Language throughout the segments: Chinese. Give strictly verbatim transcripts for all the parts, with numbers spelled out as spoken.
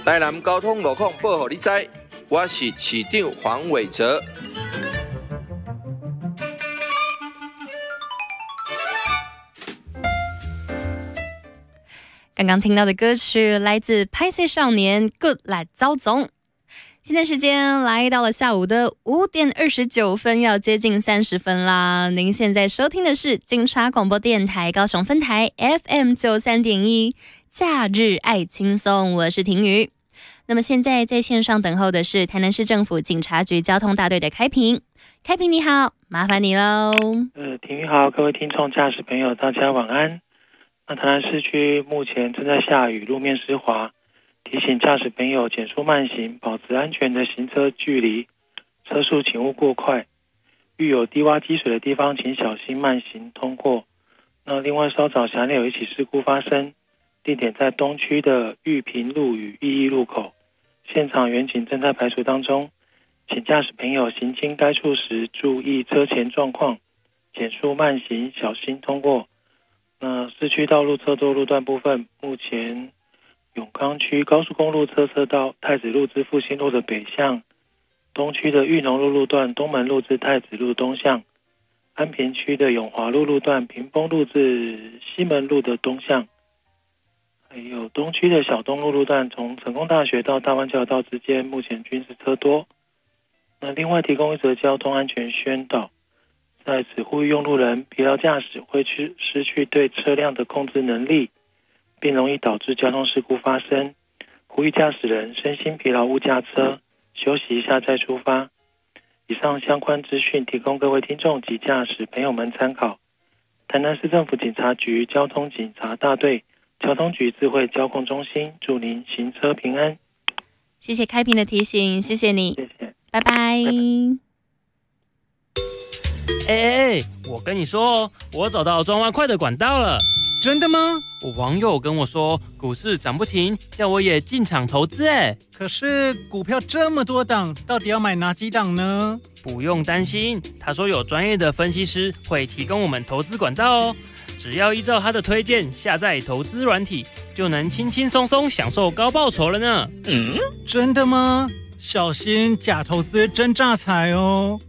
台南交通路况报给你知，我是市长黄伟哲。 刚刚听到的歌曲来自拍戏少年 Good 来招总。现在时间来到了下午的五点二十九分，要接近三十分啦。您现在收听的是金叉广播电台高雄分台 F M 九三点一，假日爱轻松，我是婷瑜。那么现在在线上等候的是台南市政府警察局交通大队的开平。开平你好，麻烦你喽。 呃，婷瑜好，各位听众驾驶朋友，大家晚安。那台南市区目前正在下雨，路面湿滑，提醒驾驶朋友减速慢行，保持安全的行车距离，车速请勿过快。遇有低洼积水的地方，请小心慢行通过。那另外，稍早辖内有一起事故发生，地点在东区的玉屏路与义义路口，现场员警正在排除当中，请驾驶朋友行经该处时注意车前状况，减速慢行，小心通过。那市区道路车多路段部分，目前永康区高速公路车车道太子路至复兴路的北向，东区的裕农路路段东门路至太子路东向，安平区的永华路路段屏风路至西门路的东向，还有东区的小东路路段从成功大学到大湾交流道之间，目前均是车多。那另外提供一则交通安全宣导，在此呼吁用路人，疲劳驾驶会去失去对车辆的控制能力，并容易导致交通事故发生。呼吁驾驶人身心疲劳勿驾车，休息一下再出发。以上相关资讯提供各位听众及驾驶朋友们参考。台南市政府警察局交通警察大队交通局智慧交控中心，祝您行车平安。 谢谢开平的提醒，谢谢你， 谢谢， 拜拜。拜拜。 哎哎哎，我跟你说哦，我找到赚外快的管道了。 真的吗？ 我网友跟我说，股市涨不停，叫我也进场投资。哎， 可是股票这么多档，到底要买哪几档呢？ 不用担心，他说有专业的分析师会提供我们投资管道哦。只要依照他的推荐下载投资软体，就能轻轻松松享受高报酬了呢。 嗯，真的吗？小心假投资真诈财哦。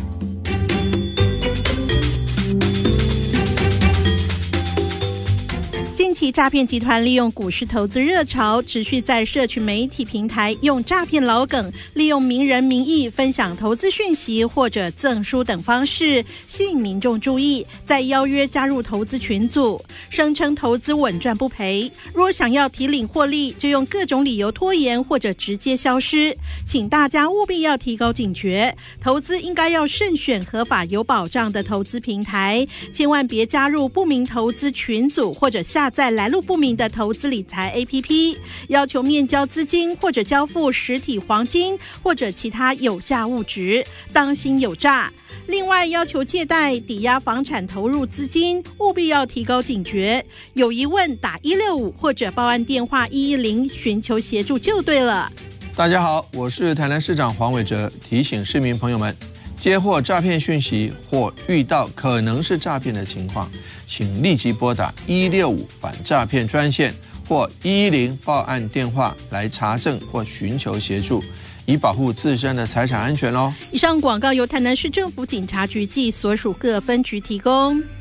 近期诈骗集团利用股市投资热潮，持续在社群媒体平台用诈骗老梗，利用名人名义分享投资讯息或者赠书等方式，吸引民众注意，再邀约加入投资群组，声称投资稳赚不赔。若想要提领获利，就用各种理由拖延或者直接消失。请大家务必要提高警觉，投资应该要慎选合法有保障的投资平台，千万别加入不明投资群组或者下载来路不明的投资理财 A P P， 要求面交资金或者交付实体黄金或者其他有价物质，当心有诈。另外，要求借贷、抵押房产投入资金，务必要提高警觉。有疑问打一六五或者报案电话一一零寻求协助就对了。 大家好，我是台南市长黄伟哲，提醒市民朋友们，接获诈骗讯息或遇到可能是诈骗的情况，请立即拨打一六五反诈骗专线或一一零报案电话来查证或寻求协助，以保护自身的财产安全哦。 以上广告由台南市政府警察局暨所属各分局提供。